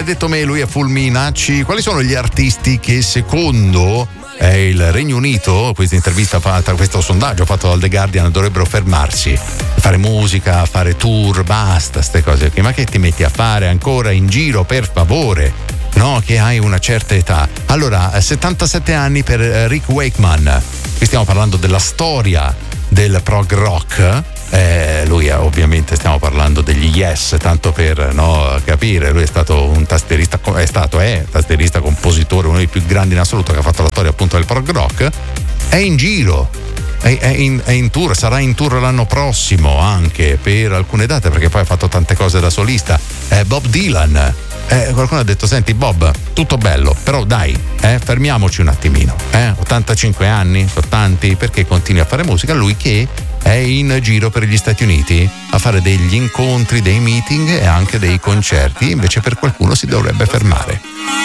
Maledetto me, lui è Fulminacci. Quali sono gli artisti che secondo il Regno Unito, questa intervista fatta, questo sondaggio fatto dal The Guardian, dovrebbero fermarsi, fare musica, fare tour, basta ste cose qui? Ma che ti metti a fare ancora in giro, per favore? No, che hai una certa età. Allora, 77 anni per Rick Wakeman. Qui stiamo parlando della storia del prog rock. Lui ovviamente stiamo parlando degli Yes, tanto per capire. Lui è stato un tastierista, è tastierista, compositore, uno dei più grandi in assoluto, che ha fatto la storia appunto del prog rock. È in giro, è in tour, sarà in tour l'anno prossimo anche per alcune date, perché poi ha fatto tante cose da solista. Bob Dylan. Qualcuno ha detto: senti Bob, tutto bello, però dai, fermiamoci un attimino, 85 anni, sono tanti, perché continui a fare musica? Lui che è in giro per gli Stati Uniti a fare degli incontri, dei meeting e anche dei concerti, invece per qualcuno si dovrebbe fermare.